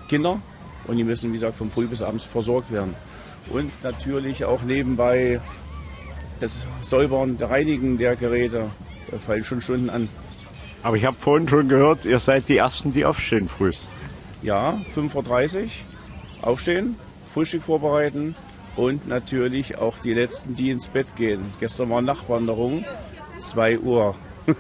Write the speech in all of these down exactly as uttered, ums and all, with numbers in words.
Kinder und die müssen, wie gesagt, von früh bis abends versorgt werden. Und natürlich auch nebenbei das Säubern, der Reinigen der Geräte, da fallen schon Stunden an. Aber ich habe vorhin schon gehört, ihr seid die Ersten, die aufstehen früh. Ja, fünf Uhr dreißig aufstehen, Frühstück vorbereiten und natürlich auch die Letzten, die ins Bett gehen. Gestern war Nachtwanderung, zwei Uhr.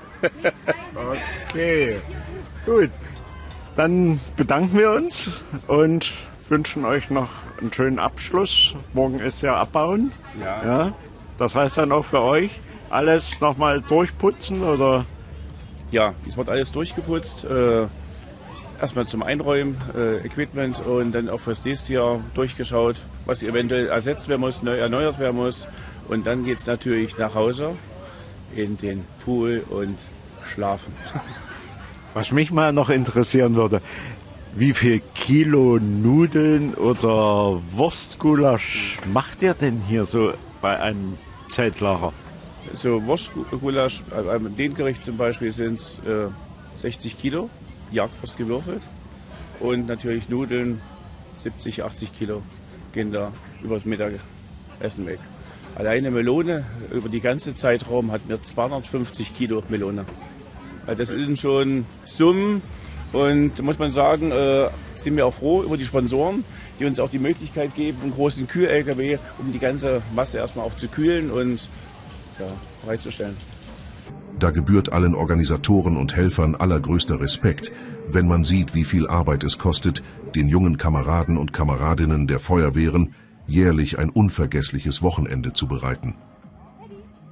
Okay, gut. Dann bedanken wir uns und wünschen euch noch einen schönen Abschluss. Morgen ist ja Abbauen. Ja. Ja, das heißt dann auch für euch, alles nochmal durchputzen oder? Ja, es wird alles durchgeputzt. Äh, erstmal zum Einräumen, äh, Equipment und dann auch fürs nächste Jahr durchgeschaut, was eventuell ersetzt werden muss, neu erneuert werden muss. Und dann geht es natürlich nach Hause in den Pool und schlafen. Was mich mal noch interessieren würde, wie viel Kilo Nudeln oder Wurstgulasch macht ihr denn hier so bei einem Zeltlager? So Wurstgulasch, bei dem Gericht zum Beispiel sind es äh, sechzig Kilo, Jagdwurst gewürfelt. Und natürlich Nudeln, siebzig, achtzig Kilo gehen da übers Mittagessen weg. Alleine Melone, über die ganze Zeitraum hatten wir zweihundertfünfzig Kilo Melone. Also das sind schon Summen und da muss man sagen, äh, sind wir auch froh über die Sponsoren, die uns auch die Möglichkeit geben, einen großen Kühl-L K W, um die ganze Masse erstmal auch zu kühlen und ja, bereitzustellen. Da gebührt allen Organisatoren und Helfern allergrößter Respekt, wenn man sieht, wie viel Arbeit es kostet, den jungen Kameraden und Kameradinnen der Feuerwehren jährlich ein unvergessliches Wochenende zu bereiten.